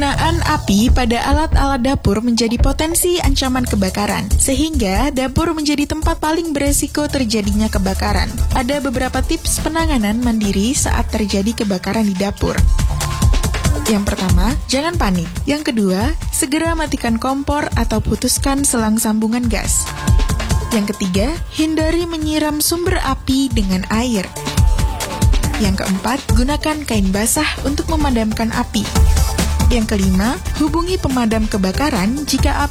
Penggunaan api pada alat-alat dapur menjadi potensi ancaman kebakaran, sehingga dapur menjadi tempat paling beresiko terjadinya kebakaran. Ada beberapa tips penanganan mandiri saat terjadi kebakaran di dapur. Yang pertama, jangan panik. Yang kedua, segera matikan kompor atau putuskan selang sambungan gas. Yang ketiga, hindari menyiram sumber api dengan air. Yang keempat, gunakan kain basah untuk memadamkan api. Yang kelima, hubungi pemadam kebakaran jika api